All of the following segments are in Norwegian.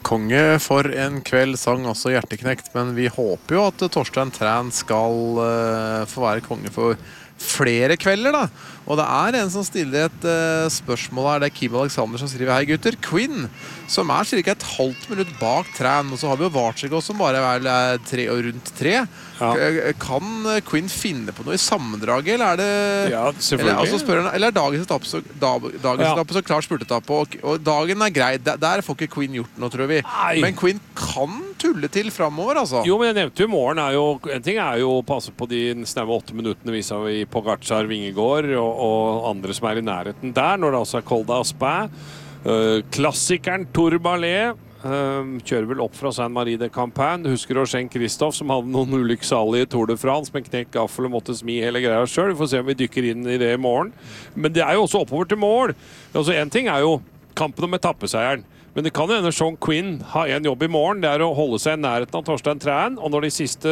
Konge for en kveld sang også Hjerteknekt, men vi håper jo at Torstein Træn skal få være konge for flere kvelder da. Og det en som stiller et spørsmål her, det Kim Alexander som skriver: Hei gutter, Quinn, som cirka et halvt minutt bak Træn, og så har vi jo Vartsjegås som bare rundt 3. Ja. Kan Quinn finne på noe i sammendraget, eller det... Ja, selvfølgelig. Eller dagens etappe så klart spurtetappe, og dagen grei, der får ikke Quinn gjort noe, tror vi. Nei. Men Quinn kan tulle til fremover, altså. Jo, men jeg nevnte jo i morgen, en ting jo å passe på de snaue 8 minuttene viser vi på Pogačar, Vingegård og andre som i nærheten der, når det altså Col d'Aspin. Klassikeren Tourmalet kjører vel opp fra Saint-Marie de Campagne. Husker Roger Christophe som hadde noen ulykksalige Tour de France med knekt gaffel og måtte smi hele greia selv. Vi får se om vi dykker inn i det i morgen. Men det jo også oppover til mål. Altså, en ting jo kampen om etappeseieren. Men det kan jo hende Sean Quinn har en jobb i morgen. Det å holde seg i nærheten av Torstein Træn. Og når de siste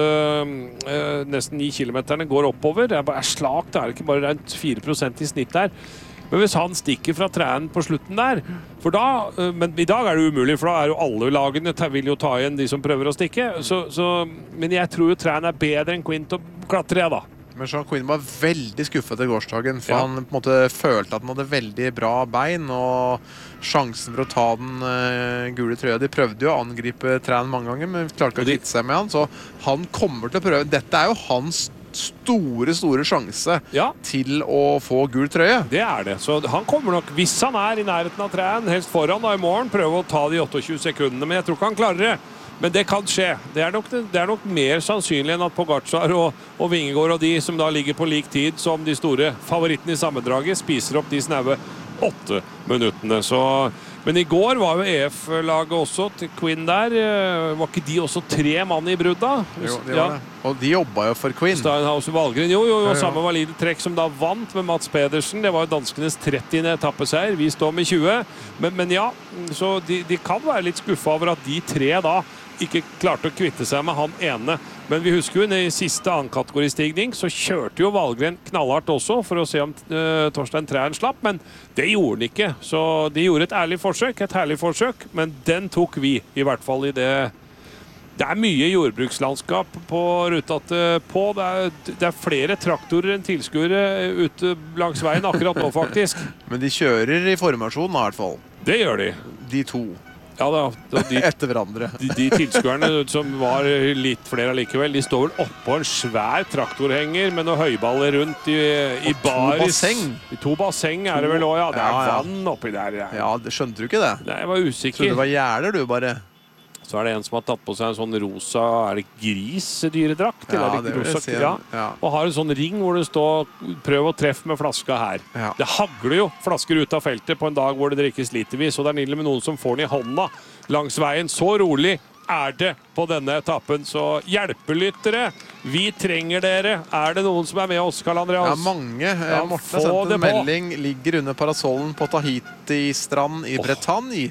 nesten 9 kilometerne går oppover, det bare slakt. Det ikke bare rundt 4% i snitt der. Men hvis han stikker fra Træn på slutten der, for da, men i dag det umulig, for da jo alle lagene vil jo ta igjen de som prøver å stikke. Men jeg tror jo Træn bedre enn Quinn til å klatre, da. Men Sean Quinn var veldig skuffet til gårsdagen, for han på en måte følte at han hadde veldig bra bein, og sjansen for å ta den gule trøya. De prøvde jo å angripe Træn mange ganger, men klarte ikke å kvitte seg med han, så han kommer til å prøve. Dette jo hans store sjanse til å få gul trøye. Det det. Så han kommer nok, hvis han i nærheten av Træn, helst foran da i morgen, prøve å ta de 28 sekundene, men jeg tror ikke han klarer det. Men det kan skje. Det nok mer sannsynlig enn at Pogačar og Vingegård og de som da ligger på lik tid som de store favorittene i sammendraget spiser opp de snaue 8 minuttene. Men i går var jo EF-laget også til Quinn der. Var ikke de også 3 mann i brudda? Jo, det var det. Og de jobbet jo for Quinn. Steinhaus og Valgren. Jo. Samme valide trekk som da vant med Mats Pedersen. Det var jo danskenes 30. etappeseier. Vi står med 20. Men ja, så de kan være litt skuffet over at de 3 da ikke klarte å kvitte seg med han ene. Men vi husker jo i siste annenkategoristigning så kjørte jo Valgren knallhardt også for å se om Torstein Træn slapp, men det gjorde han ikke. Så de gjorde et herlig forsøk, men den tok vi i hvert fall i det. Det mye jordbrukslandskap på ruta på. Det flere traktorer enn tilskuere ute langs veien akkurat nå, faktisk. Men de kjører i formasjon i hvert fall. Det gjør de. De 2. Ja da, etter hverandre. De tilskuerne som var litt flere likevel, de står vel oppå en svær traktorhenger med noen høyballer rundt i baris. 2 basseng det vel også, det vann oppi der. Ja, skjønte du ikke det? Nei, jeg var usikker. Så det var gjerder du bare... Så det en som har tatt på seg en sånn rosa, det gris-dyredrakt? Ja, det vil jeg si. Ja. Og har en sånn ring hvor det står «Prøv å treffe med flaska her». Ja. Det hagler jo flasker ut av feltet på en dag hvor det drikkes litervis, og det nydelig med noen som får den i hånda langs veien. Så rolig det på denne etappen. Så hjelpelyttere, vi trenger dere. Det noen som med oss, Karl Andreas? Ja, mange. Morten har sendt en melding, ligger under parasollen på Tahiti-strand i Bretagne.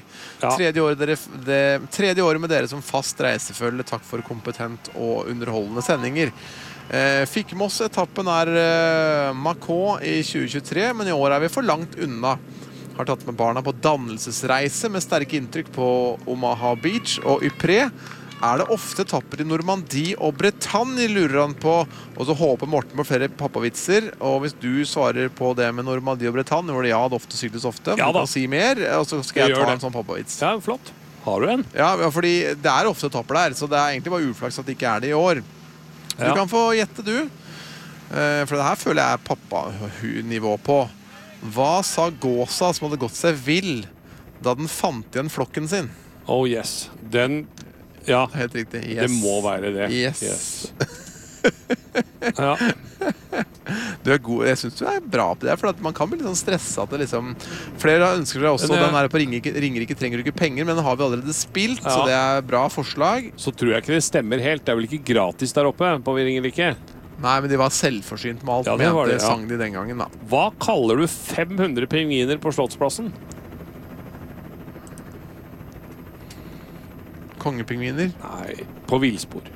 Tredje året med dere som fast reisefølge. Takk for kompetent og underholdende sendinger. Fikk med oss etappen Macau i 2023, men i år vi for langt unna. Har tatt med barna på dannelsesreise med sterke inntrykk på Omaha Beach og Ypres. Det ofte etapper i Normandie og Bretagne, lurer han på. Og så håper Morten på flere pappavitser. Og hvis du svarer på det med Normandie og Bretagne, hvor det det ofte sykles ofte, men du kan si mer, og så skal jeg ta en sånn pappavits. Ja, flott. Har du en? Ja, fordi det ofte etapper der, så det egentlig bare uflaks at det ikke det i år. Du kan få gjette, du. For det her føler jeg pappa-nivå på. Hva sa gåsa som hadde gått seg vill da den fant igjen flokken sin? Oh yes, ja, helt riktig, yes. Det må være det. Yes. Ja. Du god, jeg synes du bra på det, for at man kan bli litt sånn stresset at det liksom, flere ønsker seg også, den på Ringerike trenger du ikke penger, men den har vi allerede spilt, så det bra forslag. Så tror jeg ikke det stemmer helt, det vel ikke gratis der oppe på Ringerike? Nei, men de var selvforsynt med alt, det sang de den gangen da. Hva kaller du 500 pingviner på Slottsplassen? Kongepingviner? Nei, på villspor.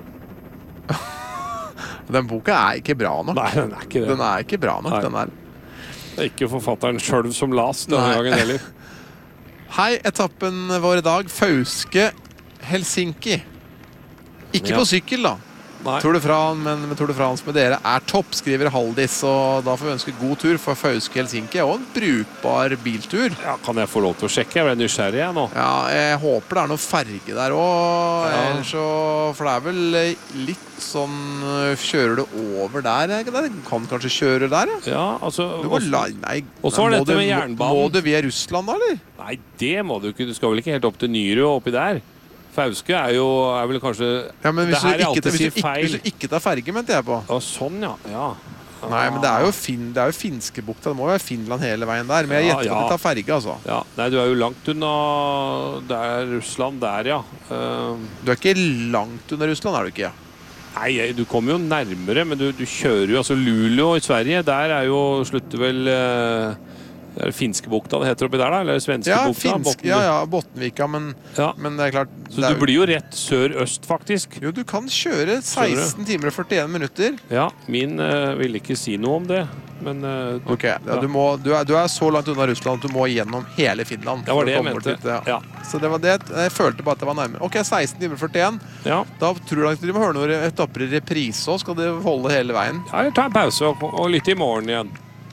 Den boka ikke bra nok. Nei, den ikke det. Den ikke bra nok, den Det ikke forfatteren selv som las denne gangen heller. Hei, etappen vår I dag, Fauske Helsinki. Ikke på sykkel da. Nei. Tour de France, men Tour de France med dere topp, skriver Haldis, og da får vi ønske god tur for Fauske Helsinki, og en brukbar biltur. Ja, kan jeg få lov til å sjekke? Jeg ble nysgjerrig jeg nå. Ja, jeg håper det noe ferge der også, for det vel litt sånn, kjører du over der, ikke det? Du kan kanskje kjøre der, ja? Ja, altså... Nei, og så var dette med jernbanen. Må du via Russland da, eller? Nei, det må du ikke. Du skal vel ikke helt opp til Nyrø oppi der? Fauske er vel kanskje... Ja, men hvis du ikke tar ferge, mente jeg på. Ja, sånn, ja. Nei, men det jo Finskebukta. Det må jo være Finland hele veien der. Men jeg gjetter at de tar ferge, altså. Ja, nei, du jo langt unna... Det Russland der, ja. Du ikke langt unna Russland, du ikke, ja? Nei, du kommer jo nærmere, men du kjører jo... Altså, Luleå I Sverige, der slutter vel... Det Finskebukta det heter oppi der da, eller Svenskebukta? Ja, Bottenvika, men det klart... Så du blir jo rett sør-øst, faktisk. Jo, du kan kjøre 16 timer og 41 minutter. Ja, min vil ikke si noe om det, men... Ok, du så langt unna Russland at du må gjennom hele Finland. Det var det jeg mente, ja. Så det var det, jeg følte bare at det var nærmere. Ok, 16 timer og 41. Ja. Da tror jeg at de må høre noen etapper I reprise også, skal det holde hele veien? Ja, eller ta en pause og lytte I morgen igjen.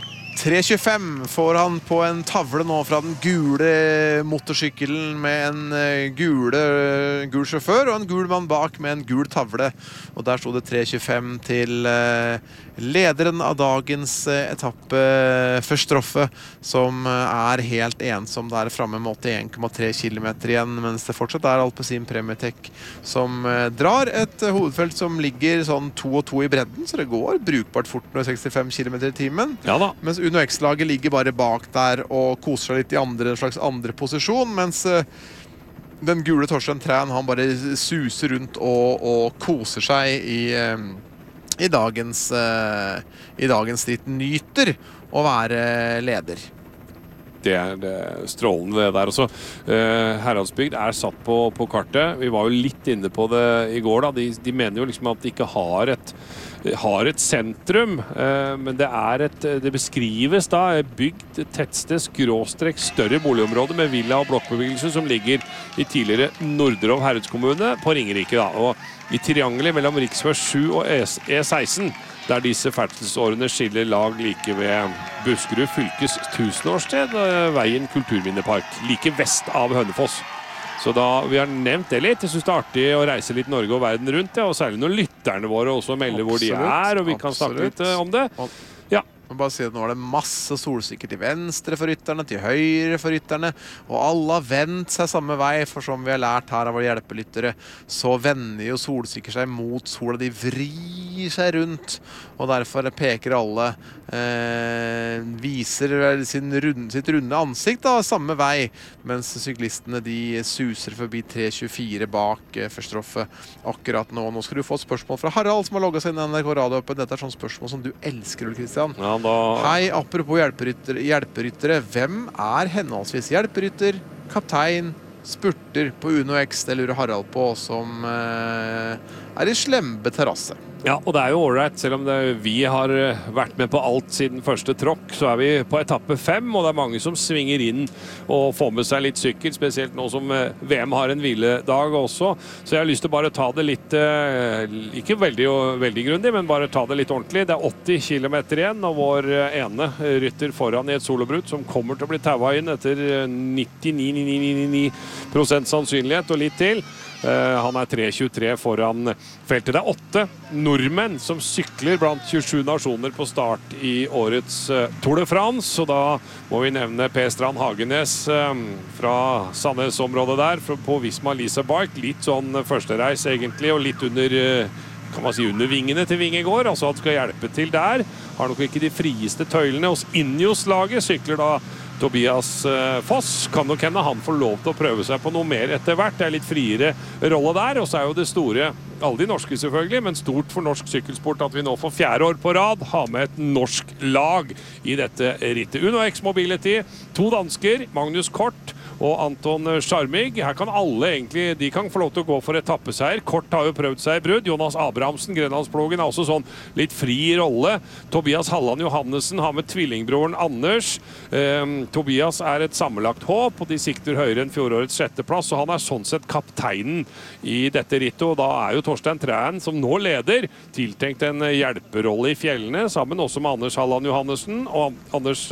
3.25 får han på en tavle nå fra den gule motorsykkelen med en gul sjåfør og en gul mann bak med en gul tavle. Og der stod det 3.25 til lederen av dagens etappe, Verstroffe, som helt ensom der fremme med 81,3 kilometer igjen, mens det fortsatt Alpecin Premietech som drar et hovedfelt som ligger sånn 2 og 2 I bredden, så det går brukbart fort når 65 kilometer I timen. Ja da. Mens Uno X-laget ligger bare bak der og koser seg litt I en slags andre posisjon, mens den gule Torsten Træn, han bare suser rundt og koser seg I dagens stritt, nyter å være leder. Det det strålende det der også. Heradsbygd satt på kartet. Vi var jo litt inne på det I går da. De mener jo liksom at de ikke har et sentrum, men det beskrives da bygd tettsted skråstrek større boligområde med villa- og blokkbebyggelse som ligger I tidligere Nordrov Herredskommune på Ringerike da. Og I triangelet mellom riksvei 7 og E16 der disse ferdselsårene skiller lag like ved Buskerud fylkes tusenårssted, veien Kulturminnepark, like vest av Hønefoss. Så da, vi har nevnt det litt. Jeg synes det artig å reise litt Norge og verden rundt, og særlig når lytterne våre også melder hvor de og vi kan snakke litt om det. Ja. Jeg må bare si at nå det masse solsikker til venstre for rytterne, til høyre for rytterne, og alle har vendt seg samme vei, for som vi har lært her av våre hjelpelyttere, så vender jo solsikker seg mot sola, de vrir seg rundt, og derfor peker alle, viser sitt runde ansikt da, samme vei, mens syklistene de suser forbi 3.24 bak Verstroffe akkurat nå. Nå skal du få et spørsmål fra Harald, som har logget seg inn I NRK Radio. Dette sånn spørsmål som du elsker, Ulf Kristian. Ja, da... Hei, apropos hjelperyttere. Hvem henholdsvis hjelperytter, kaptein, spurter på Uno X, det lurer Harald på, som I Slembe terrasse? Ja, og det jo ålreit, selv om vi har vært med på alt siden første tråkk, så vi på etappe 5, og det mange som svinger inn og får med seg litt sykkel, spesielt nå som VM har en hviledag også. Så jeg har lyst til bare å ta det litt, ikke veldig grundig, men bare ta det litt ordentlig. Det 80 kilometer igjen, og vår ene rytter foran I et solobrudd som kommer til å bli tauet inn etter 99,99% sannsynlighet og litt til. Han 3.23 foran feltet. Det 8 nordmenn som sykler blant 27 nasjoner på start I årets Tour de France, og da må vi nevne P. Strand Hagenes fra Sandnes-området der, på Visma Lisa Bike. Litt sånn førstereis egentlig, og litt under, kan man si, under vingene til Vingegård, altså han skal hjelpe til der. Har nok ikke de frieste tøylene hos Ineos-laget, sykler da Tobias Foss. Kan nok hende han får lov til å prøve seg på noe mer etter hvert. Det litt friere rolle der, og så jo det store, alle de norske selvfølgelig, men stort for norsk sykkelsport at vi nå for 4. år på rad har med et norsk lag I dette rittet. Uno X Mobility, 2 dansker, Magnus Kort og Anton Scharmig. Her kan alle egentlig, de kan få lov til å gå for etappeseier. Kort har jo prøvd seg i brudd. Jonas Abrahamsen, Grenlandsplogen, er også sånn litt fri rolle. Tobias Halland Johannessen har med tvillingbroren Anders. Tobias er et sammenlagt håp, og de sikter høyere enn fjorårets sjetteplass, og han er sånn sett kapteinen i dette rittet, og da er jo Torstein Træen, som nå leder, tiltenkt en hjelperolle i fjellene, sammen også med Anders Halland Johannessen, og Anders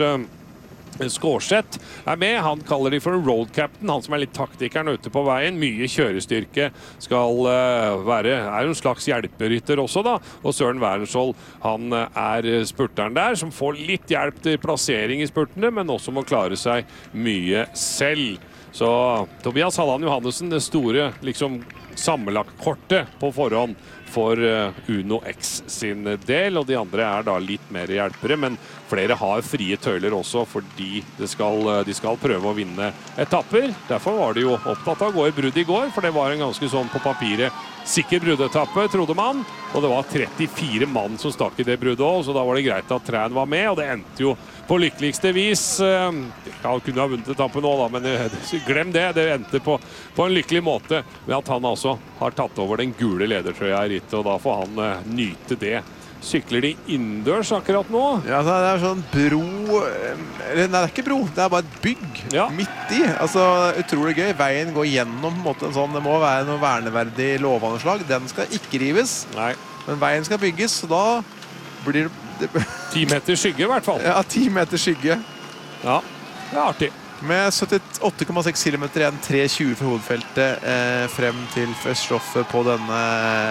Skårseth er med. Han kaller de for en road captain, han som er litt taktikeren ute på veien. Mye kjørestyrke skal være, er en slags hjelperytter også da, og Søren Wærensvold, han er spurteren der, som får litt hjelp til plassering i spurtene, men også må klare seg mye selv. Så Tobias Halland Johannessen, det store liksom sammenlagt kortet på forhånd for Uno X sin del, og de andre er da litt mer hjelpere, men flere har frie tøyler også, fordi de skal prøve å vinne etapper. Derfor var de jo opptatt av å gå i brudd i går, for det var en ganske sånn på papiret sikker bruddetappe, trodde man, og det var 34 mann som stakk i det bruddet også, så da var det greit at Træen var med, og det endte jo på lykkeligste vis. Han kunne ha vunnet etappen nå da, men glem det, det endte på en lykkelig måte ved at han altså har tatt over den gule ledertrøya i rittet, og da får han nyte det. Sykler de innendørs akkurat nå? Ja, det er sånn bro... Nei, det er ikke bro, det er bare et bygg midt i. Altså, utrolig gøy. Veien går gjennom på en måte en sånn, det må være noe verneverdig lovanslag. Den skal ikke rives, men veien skal bygges, så da blir det... 10 meter skygge i hvert fall. Ja, 10 meter skygge. Ja, det er artig. Med 78,6 km igjen, 3.20 for hovedfeltet frem til førstoffet på denne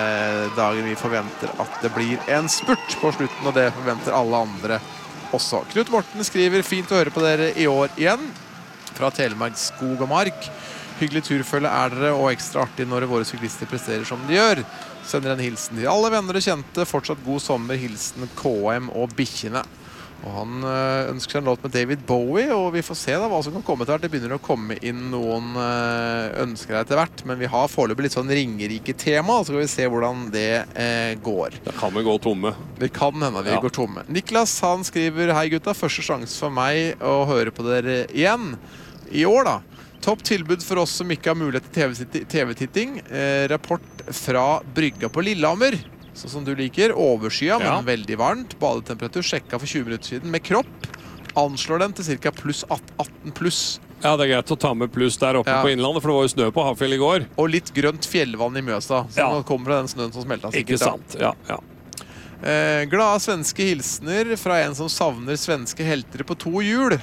dagen. Vi forventer at det blir en spurt på slutten, og det forventer alle andre også. Knut Morten skriver, fint å høre på dere i år igjen, fra Telemark skog og mark. Hyggelig turfølge er dere, og ekstra artig når våre syklister presterer som de gjør. Sender en hilsen til alle venner og kjente, fortsatt god sommer, hilsen KM og bikkjene. Og han ønsker seg en låt med David Bowie, og vi får se da hva som kan komme til hvert. Det begynner å komme inn noen ønsker etter hvert, men vi har foreløpig litt sånn ringerike tema, så skal vi se hvordan det går. Da kan vi gå tomme. Det kan hende vi går tomme. Niklas, han skriver, hei gutta, første sjanse for meg å høre på dere igjen i år da. Topp tilbud for oss som ikke har mulighet til TV-titting. Rapport fra Brygga på Lillehammer. Sånn som du liker, overskya, men veldig varmt. Badetemperatur sjekka for 20 minutter siden med kropp. Anslår den til cirka pluss 18 pluss. Ja, det er greit å ta med pluss der oppe på Innlandet, for det var jo snø på Hafjell i går. Og litt grønt fjellvann i Mjøsa, som kommer fra den snøen som smelta sikkert. Ikke sant, ja. Glade svenske hilsener fra en som savner svenske heltere på 2 hjul.